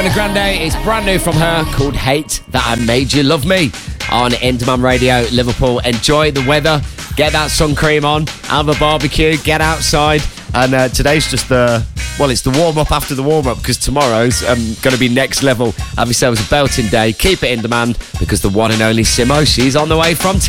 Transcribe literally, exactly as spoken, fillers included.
Ariana Grande, it's brand new from her, called Hate That I Made You Love Me, on In Demand Radio, Liverpool. Enjoy the weather, get that sun cream on, have a barbecue, get outside. And uh, today's just the, well, it's the warm-up after the warm-up, because tomorrow's um, going to be next level. Have yourselves a belting day. Keep it in demand, because the one and only Simo, she's on the way from